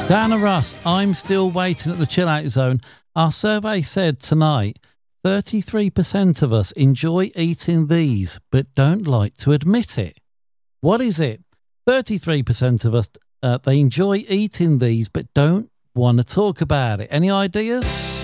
Dana Rust, I'm still waiting at the chill out zone. Our survey said tonight 33% of us enjoy eating these but don't like to admit it. What is it? 33% of us, they enjoy eating these but don't want to talk about it. Any ideas?